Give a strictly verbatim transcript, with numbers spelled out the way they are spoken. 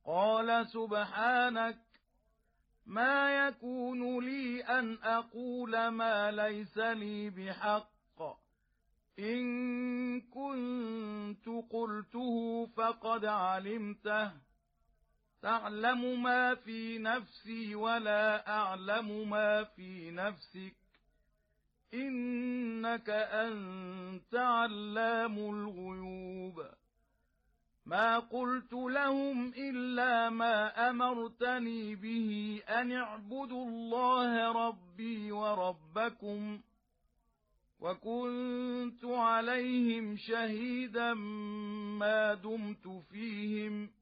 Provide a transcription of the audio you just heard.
قال سبحانك ما يكون لي أن أقول ما ليس لي بحق إن كنت قلته فقد علمته تعلم ما في نفسي ولا أعلم ما في نفسك إنك أنت علام الغيوب ما قلت لهم إلا ما أمرتني به أن اعبدوا الله ربي وربكم وكنت عليهم شهيدا ما دمت فيهم